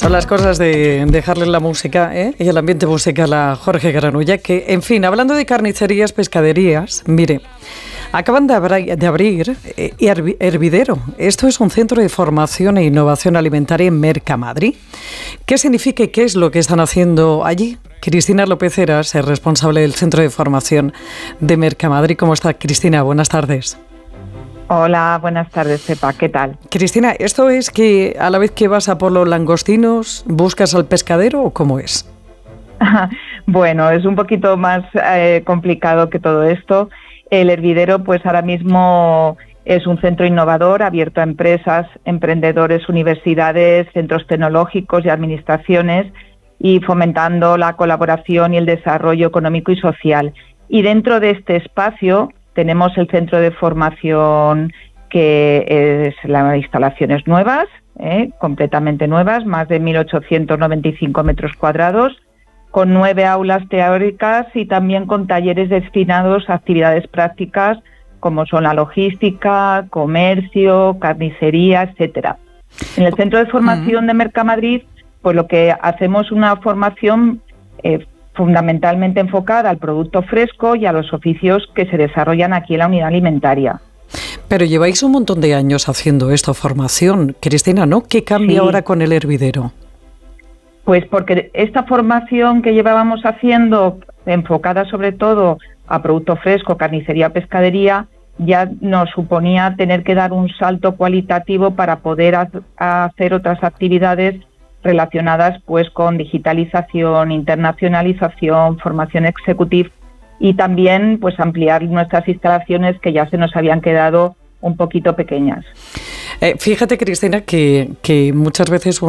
Son las cosas de dejarle la música y el ambiente musical a Jorge Granulla, que, en fin, hablando de carnicerías, pescaderías, mire, acaban de abrir Hervidero. Esto es un centro de formación e innovación alimentaria en Mercamadrid. ¿Qué significa y qué es lo que están haciendo allí? Cristina López Heras es responsable del centro de formación de Mercamadrid. ¿Cómo está, Cristina? Buenas tardes. Hola, buenas tardes, Pepa. ¿Qué tal? Cristina, ¿esto es que a la vez que vas a por los langostinos, buscas al pescadero o cómo es? Bueno, es un poquito más complicado que todo esto. El Hervidero, pues ahora mismo es un centro innovador abierto a empresas, emprendedores, universidades, centros tecnológicos y administraciones, y fomentando la colaboración y el desarrollo económico y social. Y dentro de este espacio tenemos el centro de formación, que es las instalaciones nuevas, completamente nuevas, más de 1.895 metros cuadrados, con 9 aulas teóricas y también con talleres destinados a actividades prácticas como son la logística, comercio, carnicería, etcétera. En el centro de formación de Mercamadrid, pues lo que hacemos es una formación fundamentalmente enfocada al producto fresco y a los oficios que se desarrollan aquí en la unidad alimentaria. Pero lleváis un montón de años haciendo esta formación, Cristina, ¿no? ¿Qué cambia ahora con el Hervidero? Pues porque esta formación que llevábamos haciendo, enfocada sobre todo a producto fresco, carnicería, pescadería, ya nos suponía tener que dar un salto cualitativo para poder hacer otras actividades relacionadas pues con digitalización, internacionalización, formación executiva y también pues ampliar nuestras instalaciones que ya se nos habían quedado un poquito pequeñas. Fíjate, Cristina, que muchas veces